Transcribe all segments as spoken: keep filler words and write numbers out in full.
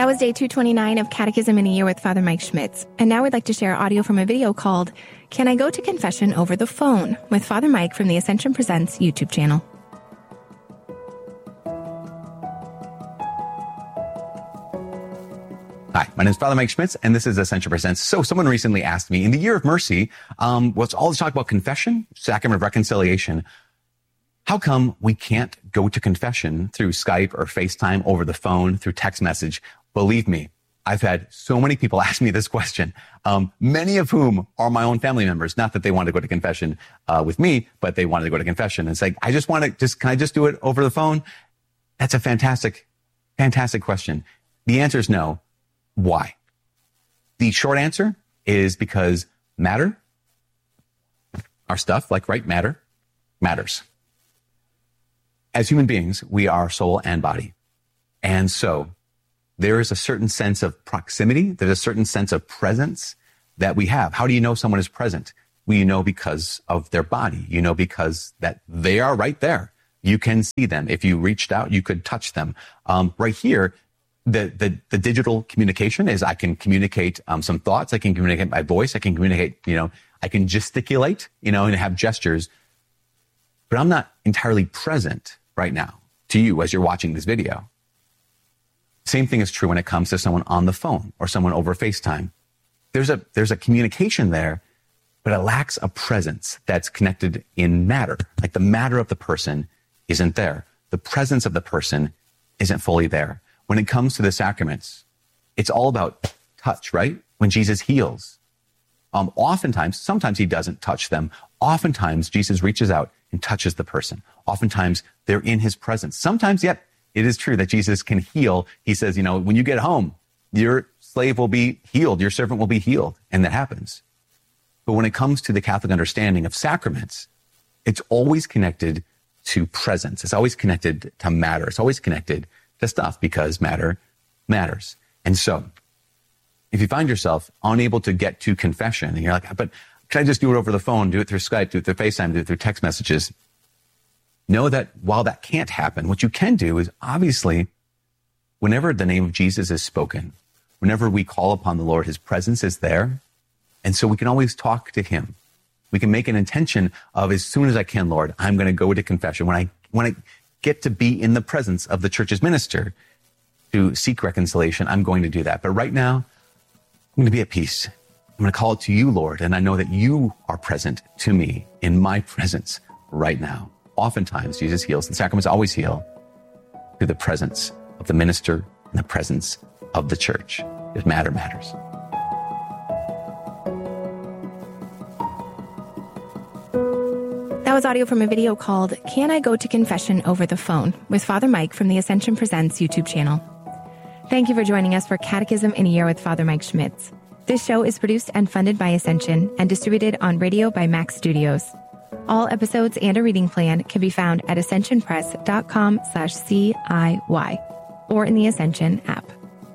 That was day two twenty-nine of Catechism in a Year with Father Mike Schmitz. And now we'd like to share audio from a video called, Can I Go to Confession Over the Phone? With Father Mike from the Ascension Presents YouTube channel. Hi, my name is Father Mike Schmitz, and this is Ascension Presents. So someone recently asked me, in the Year of Mercy, um, what's all this talk about confession, sacrament of reconciliation, how come we can't go to confession through Skype or FaceTime, over the phone, through text message? Believe me, I've had so many people ask me this question, um, many of whom are my own family members. Not that they want to go to confession uh, with me, but they wanted to go to confession. And it's like, I just want to just, can I just do it over the phone? That's a fantastic, fantastic question. The answer is no. Why? The short answer is because matter, our stuff, like right matter, matters. As human beings, we are soul and body. And so there is a certain sense of proximity. There's a certain sense of presence that we have. How do you know someone is present? Well, you know because of their body. You know because that they are right there. You can see them. If you reached out, you could touch them. Um, right here, the, the, the digital communication is I can communicate um, some thoughts. I can communicate my voice. I can communicate, you know, I can gesticulate, you know, and have gestures. But I'm not entirely present right now to you as you're watching this video. Same thing is true when it comes to someone on the phone or someone over FaceTime. There's a, there's a communication there, but it lacks a presence that's connected in matter. Like the matter of the person isn't there. The presence of the person isn't fully there. When it comes to the sacraments, it's all about touch, right? When Jesus heals, um, oftentimes, sometimes he doesn't touch them. Oftentimes, Jesus reaches out and touches the person. Oftentimes, they're in his presence. Sometimes, yet, it is true that Jesus can heal. He says, you know, when you get home, your slave will be healed. Your servant will be healed. And that happens. But when it comes to the Catholic understanding of sacraments, it's always connected to presence. It's always connected to matter. It's always connected to stuff because matter matters. And so if you find yourself unable to get to confession and you're like, but can I just do it over the phone, do it through Skype, do it through FaceTime, do it through text messages? Know that while that can't happen, what you can do is obviously whenever the name of Jesus is spoken, whenever we call upon the Lord, his presence is there. And so we can always talk to him. We can make an intention of as soon as I can, Lord, I'm going to go to confession. When I, when I get to be in the presence of the church's minister to seek reconciliation, I'm going to do that. But right now, I'm going to be at peace. I'm going to call it to you, Lord. And I know that you are present to me in my presence right now. Oftentimes, Jesus heals. The sacraments always heal through the presence of the minister and the presence of the church. If matter matters. That was audio from a video called, Can I Go to Confession Over the Phone? With Father Mike from the Ascension Presents YouTube channel. Thank you for joining us for Catechism in a Year with Father Mike Schmitz. This show is produced and funded by Ascension and distributed on radio by Max Studios. All episodes and a reading plan can be found at ascensionpress.com slash CIY or in the Ascension app.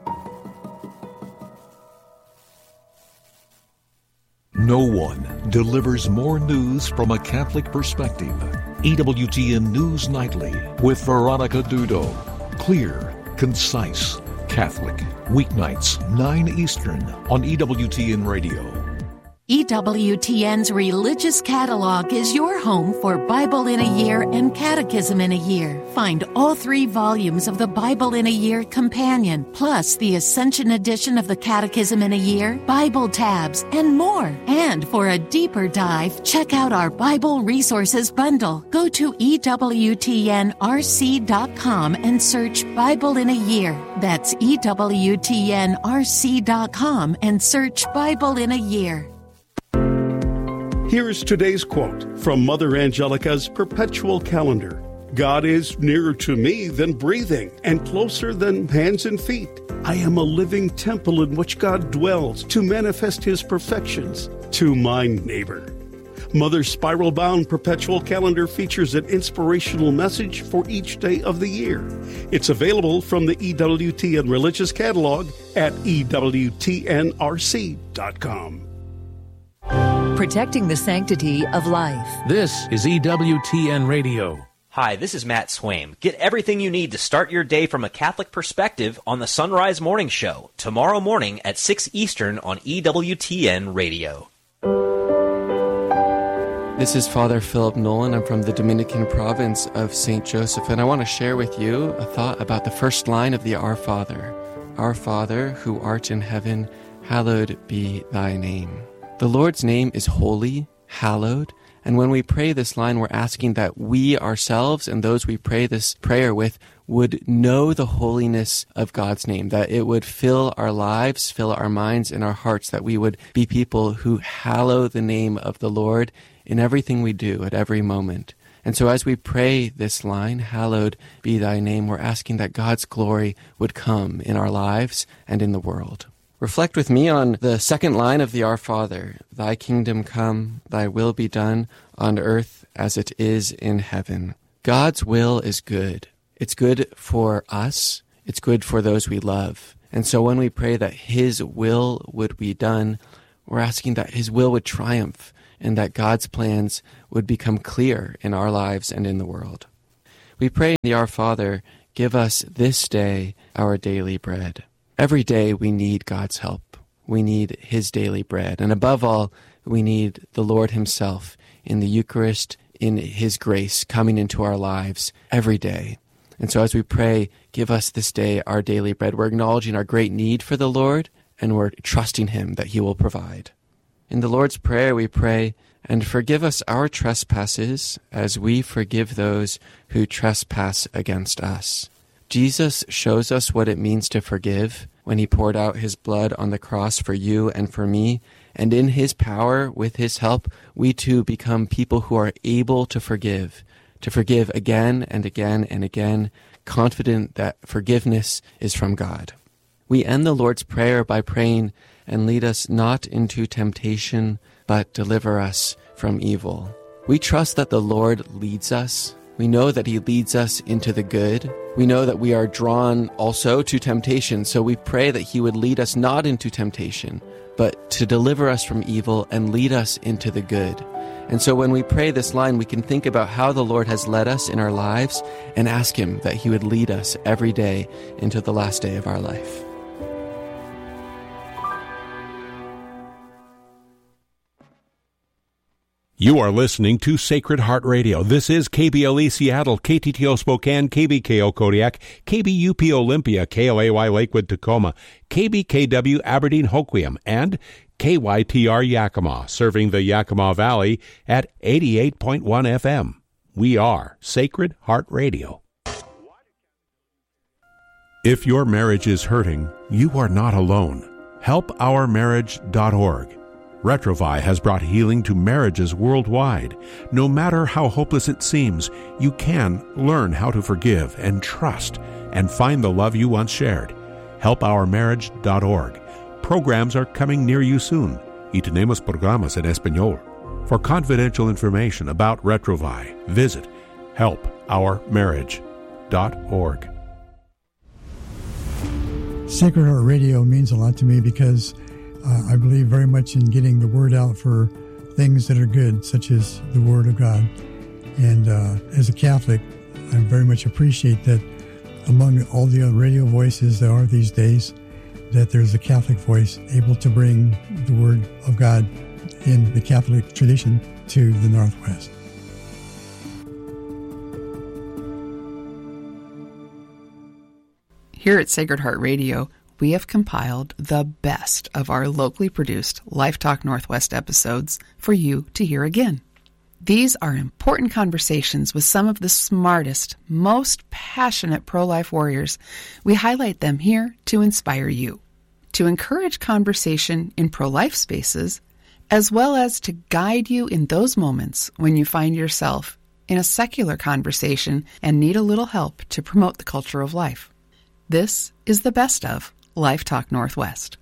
No one delivers more news from a Catholic perspective. E W T N News Nightly with Veronica Dudo. Clear, concise, Catholic. Weeknights, nine Eastern on E W T N Radio. E W T N's Religious Catalog is your home for Bible in a Year and Catechism in a Year. Find all three volumes of the Bible in a Year Companion, plus the Ascension edition of the Catechism in a Year, Bible tabs, and more. And for a deeper dive, check out our Bible Resources Bundle. Go to E W T N R C dot com and search Bible in a Year. That's E W T N R C dot com and search Bible in a Year. Here's today's quote from Mother Angelica's Perpetual Calendar. God is nearer to me than breathing and closer than hands and feet. I am a living temple in which God dwells to manifest his perfections to my neighbor. Mother's spiral-bound Perpetual Calendar features an inspirational message for each day of the year. It's available from the E W T N Religious Catalog at E W T N R C dot com. Protecting the sanctity of life. This is E W T N Radio. Hi, this is Matt Swaim. Get everything you need to start your day from a Catholic perspective on the Sunrise Morning Show, tomorrow morning at six Eastern on E W T N Radio. This is Father Philip Nolan. I'm from the Dominican province of Saint Joseph, and I want to share with you a thought about the first line of the Our Father. Our Father, who art in heaven, hallowed be thy name. The Lord's name is holy, hallowed, and when we pray this line, we're asking that we ourselves and those we pray this prayer with would know the holiness of God's name, that it would fill our lives, fill our minds and our hearts, that we would be people who hallow the name of the Lord in everything we do at every moment. And so as we pray this line, hallowed be thy name, we're asking that God's glory would come in our lives and in the world. Reflect with me on the second line of the Our Father. Thy kingdom come, thy will be done on earth as it is in heaven. God's will is good. It's good for us. It's good for those we love. And so when we pray that his will would be done, we're asking that his will would triumph and that God's plans would become clear in our lives and in the world. We pray in the Our Father, give us this day our daily bread. Every day we need God's help. We need his daily bread. And above all, we need the Lord himself in the Eucharist, in his grace coming into our lives every day. And so as we pray, give us this day our daily bread, we're acknowledging our great need for the Lord, and we're trusting him that he will provide. In the Lord's Prayer we pray, and forgive us our trespasses as we forgive those who trespass against us. Jesus shows us what it means to forgive when he poured out his blood on the cross for you and for me. And in his power, with his help, we too become people who are able to forgive, to forgive again and again and again, confident that forgiveness is from God. We end the Lord's Prayer by praying, and lead us not into temptation, but deliver us from evil. We trust that the Lord leads us. We know that he leads us into the good. We know that we are drawn also to temptation, so we pray that he would lead us not into temptation, but to deliver us from evil and lead us into the good. And so when we pray this line, we can think about how the Lord has led us in our lives and ask him that he would lead us every day into the last day of our life. You are listening to Sacred Heart Radio. This is K B L E Seattle, K T T O Spokane, K B K O Kodiak, K B U P Olympia, K L A Y Lakewood Tacoma, K B K W Aberdeen Hoquiam, and K Y T R Yakima, serving the Yakima Valley at eighty-eight point one F M. We are Sacred Heart Radio. If your marriage is hurting, you are not alone. help our marriage dot org. Retrouvaille has brought healing to marriages worldwide. No matter how hopeless it seems, you can learn how to forgive and trust and find the love you once shared. help our marriage dot org. Programs are coming near you soon. Y tenemos programas en español. For confidential information about Retrouvaille, visit help our marriage dot org. Sacred Heart Radio means a lot to me because Uh, I believe very much in getting the word out for things that are good, such as the Word of God. And uh, as a Catholic, I very much appreciate that among all the radio voices there are these days, that there's a Catholic voice able to bring the Word of God in the Catholic tradition to the Northwest. Here at Sacred Heart Radio, we have compiled the best of our locally produced Life Talk Northwest episodes for you to hear again. These are important conversations with some of the smartest, most passionate pro-life warriors. We highlight them here to inspire you, to encourage conversation in pro-life spaces, as well as to guide you in those moments when you find yourself in a secular conversation and need a little help to promote the culture of life. This is the best of Life Talk Northwest.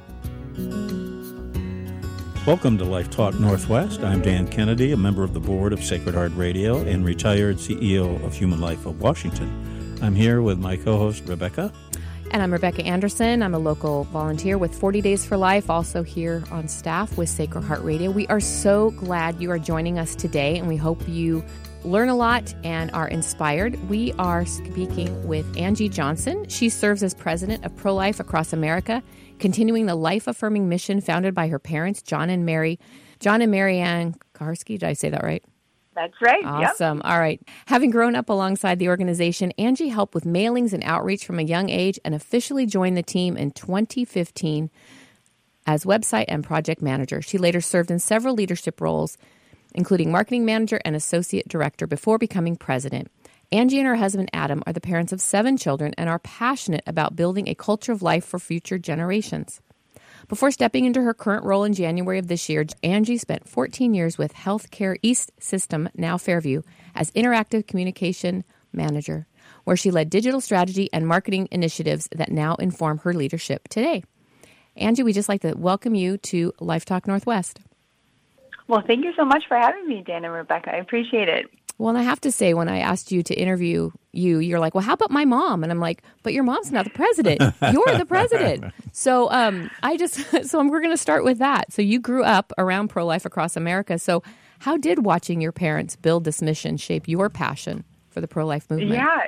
Welcome to Life Talk Northwest. I'm Dan Kennedy, a member of the board of Sacred Heart Radio and retired C E O of Human Life of Washington. I'm here with my co-host, Rebecca. And I'm Rebecca Anderson. I'm a local volunteer with forty Days for Life, also here on staff with Sacred Heart Radio. We are so glad you are joining us today, and we hope you learn a lot and are inspired. We are speaking with Angie Johnson. She serves as president of Pro-Life Across America, continuing the life-affirming mission founded by her parents, John and Mary. John and Mary Ann Karski, did I say that right? That's right. Awesome. Yep. All right. Having grown up alongside the organization, Angie helped with mailings and outreach from a young age and officially joined the team in twenty fifteen as website and project manager. She later served in several leadership roles, including marketing manager and associate director, before becoming president. Angie and her husband, Adam, are the parents of seven children and are passionate about building a culture of life for future generations. Before stepping into her current role in January of this year, Angie spent fourteen years with Healthcare East System, now Fairview, as interactive communication manager, where she led digital strategy and marketing initiatives that now inform her leadership today. Angie, we'd just like to welcome you to Life Talk Northwest. Well, thank you so much for having me, Dan and Rebecca. I appreciate it. Well, and I have to say, when I asked you to interview you, you're like, well, how about my mom? And I'm like, but your mom's not the president. You're the president. So um, I just, so we're going to start with that. So you grew up around pro-life across America. So how did watching your parents build this mission shape your passion for the pro-life movement? Yeah,